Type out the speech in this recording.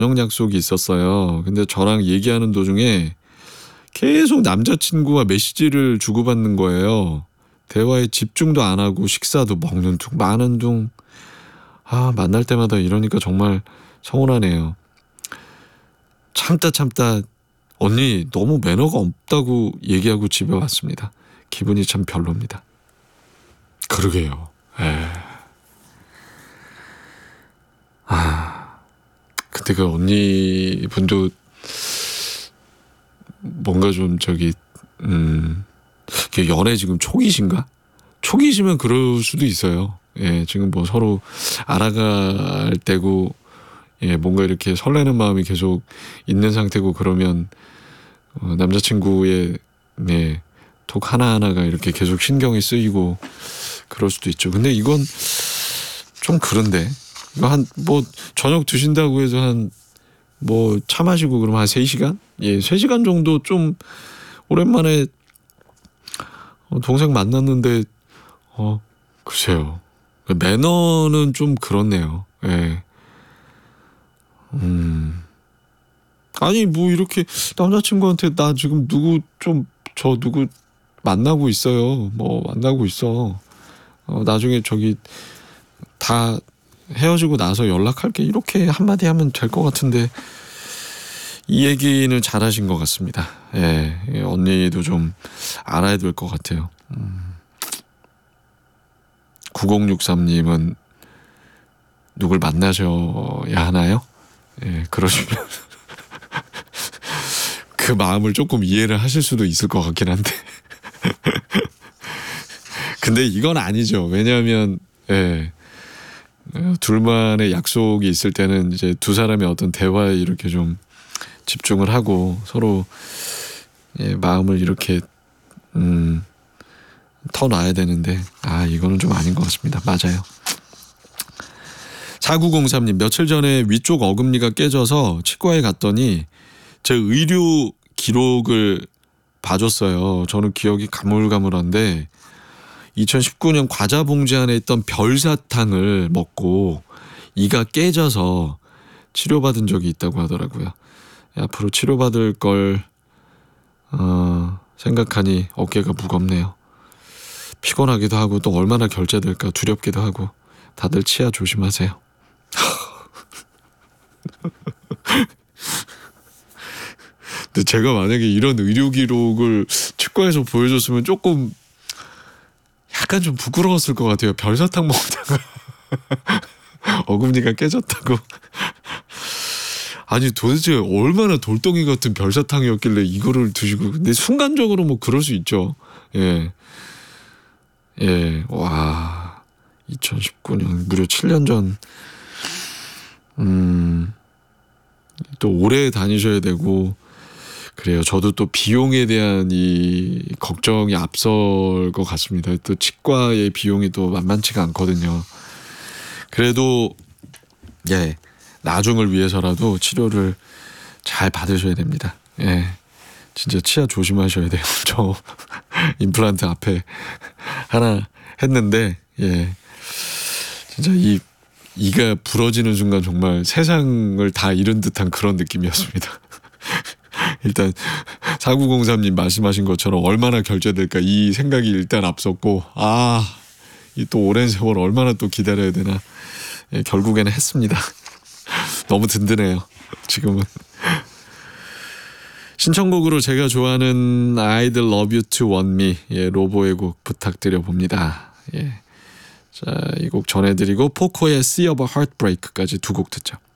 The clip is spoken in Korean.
저녁 약속이 있었어요. 근데 저랑 얘기하는 도중에 계속 남자친구와 메시지를 주고받는 거예요. 대화에 집중도 안 하고 식사도 먹는 둥 마는 둥. 만날 때마다 이러니까 정말 서운하네요. 참다 언니 너무 매너가 없다고 얘기하고 집에 왔습니다. 기분이 참 별로입니다. 그러게요. 근데 그 언니 분도 뭔가 좀 연애 지금 초기신가? 초기시면 그럴 수도 있어요. 지금 뭐 서로 알아갈 때고, 뭔가 이렇게 설레는 마음이 계속 있는 상태고 그러면 남자친구의 톡 하나하나가 이렇게 계속 신경이 쓰이고 그럴 수도 있죠. 근데 이건 좀 그런데 이거 저녁 드신다고 해서 차 마시고 그러면 한 3시간? 3시간 정도 좀 오랜만에 동생 만났는데 글쎄요. 매너는 좀 그렇네요. 아니 뭐 이렇게 남자친구한테 나 지금 누구 만나고 있어요. 뭐 만나고 있어. 나중에 다 헤어지고 나서 연락할게. 이렇게 한마디 하면 될 것 같은데 이 얘기는 잘하신 것 같습니다. 언니도 좀 알아야 될 것 같아요. 9063님은 누굴 만나셔야 하나요? 그러시면 그 마음을 조금 이해를 하실 수도 있을 것 같긴 한데 근데 이건 아니죠. 왜냐하면 둘만의 약속이 있을 때는 이제 두 사람의 어떤 대화에 이렇게 좀 집중을 하고 서로 마음을 이렇게 터놔야 되는데 이거는 좀 아닌 것 같습니다. 맞아요. 4903님 며칠 전에 위쪽 어금니가 깨져서 치과에 갔더니 제 의료 기록을 봐줬어요. 저는 기억이 가물가물한데 2019년 과자 봉지 안에 있던 별사탕을 먹고 이가 깨져서 치료받은 적이 있다고 하더라고요. 앞으로 치료받을 걸 생각하니 어깨가 무겁네요. 피곤하기도 하고 또 얼마나 결제될까 두렵기도 하고 다들 치아 조심하세요. 근데 제가 만약에 이런 의료 기록을 치과에서 보여줬으면 조금 약간 좀 부끄러웠을 것 같아요. 별사탕 먹다가 어금니가 깨졌다고. 아니 도대체 얼마나 돌덩이 같은 별사탕이었길래 이거를 드시고. 근데 순간적으로 뭐 그럴 수 있죠. 와 2019년 무려 7년 전. 또 오래 다니셔야 되고 그래요. 저도 또 비용에 대한 이 걱정이 앞설 것 같습니다. 또 치과의 비용이 또 만만치가 않거든요. 그래도 나중을 위해서라도 치료를 잘 받으셔야 됩니다. 진짜 치아 조심하셔야 돼요. 저 임플란트 앞에 하나 했는데 진짜 이가 부러지는 순간 정말 세상을 다 잃은 듯한 그런 느낌이었습니다. 일단 4903님 말씀하신 것처럼 얼마나 결제될까 이 생각이 일단 앞섰고 이 또 오랜 세월 얼마나 또 기다려야 되나. 결국에는 했습니다. 너무 든든해요. 지금은. 신청곡으로 제가 좋아하는 아이들 Love You To Want Me 로보의 곡 부탁드려 봅니다. 자, 이 곡 전해드리고 포코의 Sea of a Heartbreak까지 두 곡 듣죠.